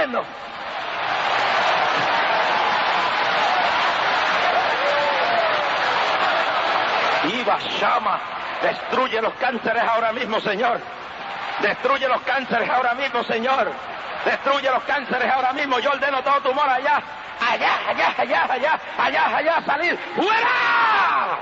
corriendo. Iba Shama, destruye los cánceres ahora mismo, Señor. Destruye los cánceres ahora mismo, Señor. Destruye los cánceres ahora mismo. Yo ordeno todo tumor allá. Allá, salir. ¡Fuera!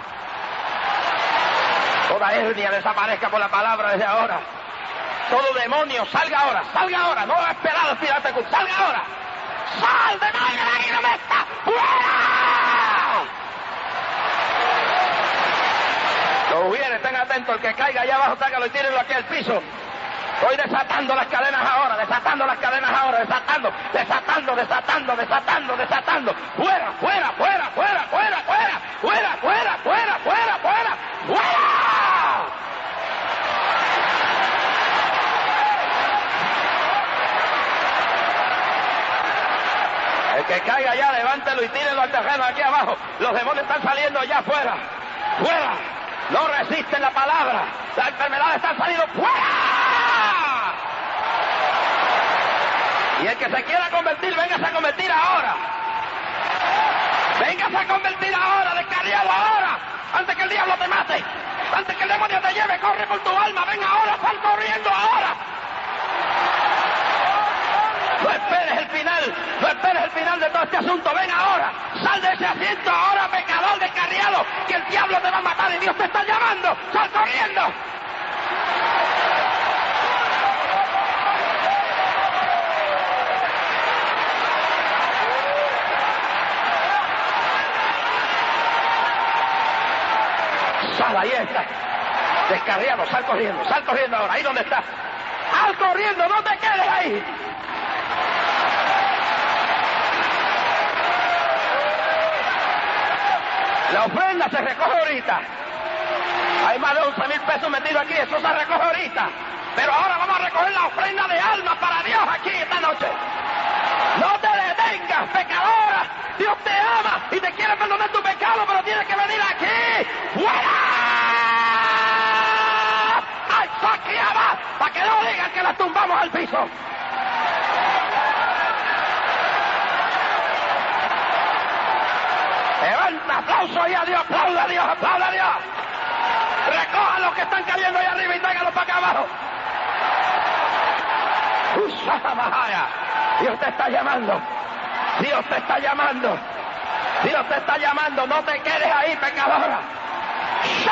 Toda hernia desaparezca por la palabra desde ahora. Todo demonio, salga ahora. No va a esperar al final, salga ahora. ¡Sal, demonio, ahí no me está! ¡Fuera! Los viene, estén atentos, el que caiga allá abajo, tágalo y tírenlo aquí al piso. Estoy desatando las cadenas ahora, desatando. ¡Fuera! El que caiga allá, levántelo y tírenlo al terreno aquí abajo. Los demonios están saliendo allá afuera. ¡Fuera! No resisten la palabra. La enfermedad está saliendo. ¡Fuera! Y el que se quiera convertir, véngase a convertir ahora. Descarriado ahora. Antes que el diablo te mate. Antes que el demonio te lleve, corre por tu alma. Ven ahora, sal corriendo ahora. No esperes el final de todo este asunto. Ven ahora, sal de ese asiento ahora, pecador descarriado, que el diablo te va a matar y Dios te está llamando. Sal corriendo. Sal, ahí está. Descarriado, sal corriendo ahora, ahí donde está. Sal corriendo, no te quedes ahí. La ofrenda se recoge ahorita. Hay más de 11,000 pesos metidos aquí, eso se recoge ahorita. Pero ahora vamos a recoger la ofrenda de alma para Dios aquí esta noche. No te detengas, pecadora. Dios te ama y te quiere perdonar tu pecado, pero tienes que venir aquí. ¡Fuera! ¡Ay, saqueaba! Para que no digan que la tumbamos al piso. Levanta, aplauso y a Dios, aplauda a Dios. Recoja los que están cayendo ahí arriba y tráiganlos para acá abajo. Dios te está llamando. No te quedes ahí, pecadora.